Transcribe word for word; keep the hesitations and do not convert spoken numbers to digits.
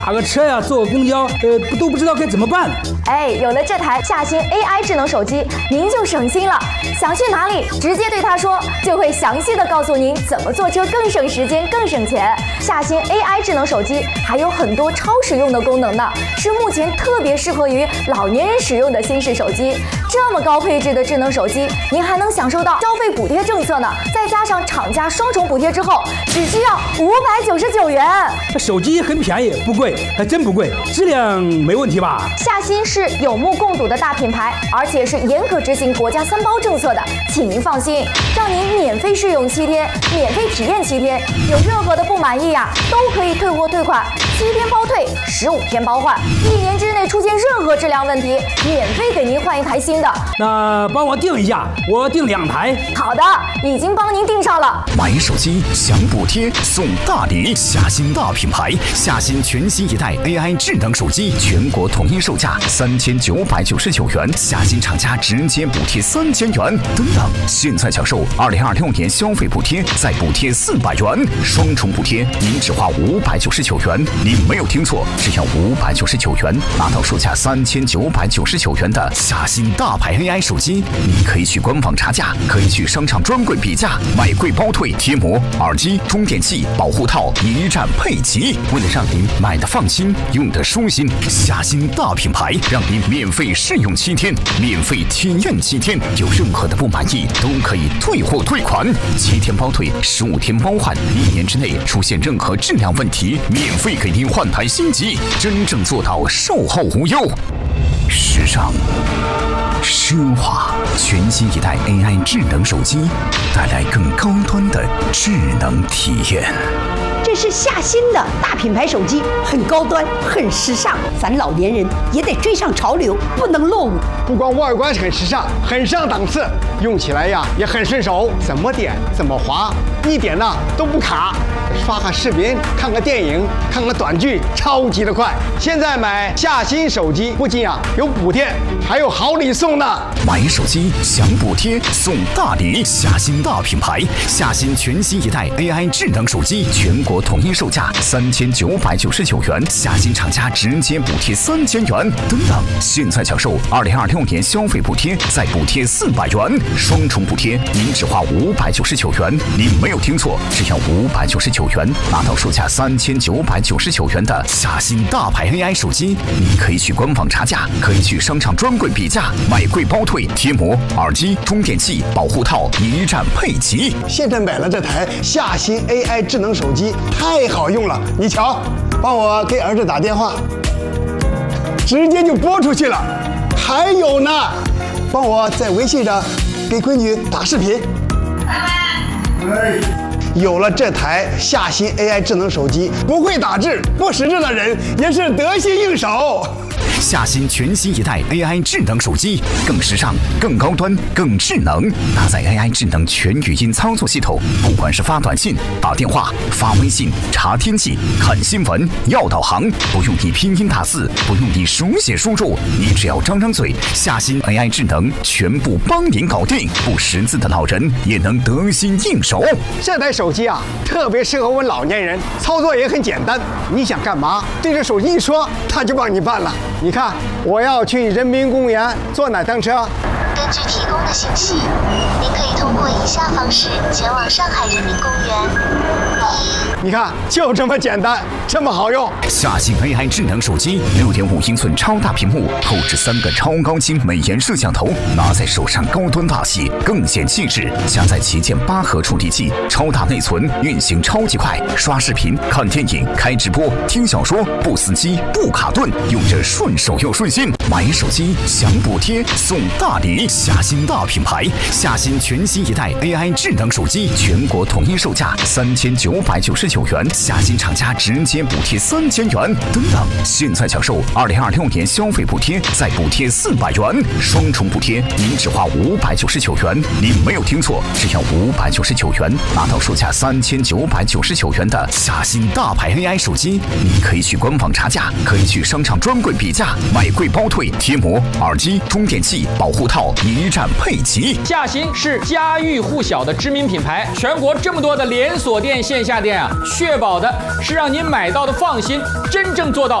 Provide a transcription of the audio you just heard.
打个车呀，坐个公交，呃，都不知道该怎么办。 哎，有了这台夏新 A I 智能手机，您就省心了。想去哪里，直接对它说，就会详细的告诉您怎么坐车更省时间、更省钱。夏新 A I 智能手机还有很多超实用的功能呢，是目前特别适合于老年人使用的新式手机。这么高配置的智能手机，您还能享受到消费补贴政策呢，再加上厂家双重补贴之后，只需要五百九十九元。 手机很便宜，不贵，还真不贵，质量没问题吧？ 夏新是有目共睹的大品牌，而且是严格执行国家三包政策的，请您放心，让您免费试用七天，免费体验七天，有任何的不满意呀、啊，都可以退货退款，七天包退，十五天包换，一年之内出现任何质量问题，免费给您换一台新的。 那帮我订一下，我订两台。 好的，已经帮您订上了。 买手机享补贴送大礼，夏新大品牌，夏新全新一代 A I 智能手机，全国统一售价三千九百九十九元，夏新厂家直接补贴三千元。等等，现在享受二零二六年消费补贴，再补贴四百元，双重补贴，您只花五百九十九元。您没有听错，只要五百九十九元，拿到售价三千九百九十九元的夏新大牌 A I 手机。您可以去官网查价，可以去商场专柜比价，买贵包退，贴膜、耳机、充电器、保护套一站配齐。为了让您买的放心，用的舒心，夏新大品牌让您免费试用七天，免费体验七天，有任何的不满意都可以退货退款，七天包退，十五天包换，一年之内出现任何质量问题，免费给您换台新机，真正做到售后无忧。时尚、奢华，全新一代 A I 智能手机，带来更高端的智能体验。 这是夏新的大品牌手机，很高端，很时尚，咱老年人也得追上潮流，不能落伍。 不光外观很时尚，很上档次，用起来呀也很顺手，怎么点怎么滑，一点呢都不卡。刷个视频，看个电影，看个短剧，超级的快。现在买夏新手机，不仅啊有补贴，还有好礼送呢。 买手机享补贴送大礼，夏新大品牌，夏新全新一代 A I 智能手机，全国统一售价三千九百九十九元，夏新厂家直接补贴三千元。等等，现在享受二零二六年消费补贴，再补贴四百元，双重补贴，您只花五百九十九元。您没有听错，只要五百九十九元，拿到售价三千九百九十九元的夏新大牌 A I 手机。您可以去官网查价，可以去商场专柜比价，买贵包退，贴膜、耳机、充电器、保护套一站配齐。 现在买了这台夏新 A I 智能手机，太好用了。你瞧，帮我给儿子打电话，直接就拨出去了。还有呢，帮我在微信上给闺女打视频。哎，有了这台夏新 A I 智能手机，不会打字、不识字的人也是得心应手。 夏新全新一代 A I 智能手机，更时尚、更高端、更智能，搭载 A I 智能全语音操作系统，不管是发短信、打电话、发微信、查天气、看新闻、要导航，不用你拼音打字，不用你手写输入，你只要张张嘴，夏新 A I 智能全部帮您搞定，不识字的老人也能得心应手。 这台手机啊，特别适合我们老年人，操作也很简单，你想干嘛，对着手机一说，它就帮你办了。你看，我要去人民公园坐哪趟车？ 根据提供的信息，您可以通过以下方式前往上海人民公园。 你看，就这么简单，这么好用。 夏新 A I 智能手机，六点五英寸超大屏幕，后置三个超高清美颜摄像头，拿在手上高端大气，更显气质。加载旗舰八核处理器，超大内存，运行超级快，刷视频、看电影、开直播、听小说，不死机、不卡顿，用着顺手又顺心。买手机享补贴送大礼，夏新大品牌，夏新全新一代 A I 智能手机，全国统一售价三千九百九十九元，夏新厂家直接补贴三千元。等等，现在享受二零二六年消费补贴，再补贴四百元，双重补贴，您只花五百九十九元。您没有听错，只要五百九十九元，拿到售价三千九百九十九元的夏新大牌 A I 手机。您可以去官网查价，可以去商场专柜比价，买贵包退，贴膜、耳机、充电器、保护套一站配齐。 夏新是家喻户晓的知名品牌，全国这么多的连锁店、线下店啊，确保的是让您买到的放心，真正做到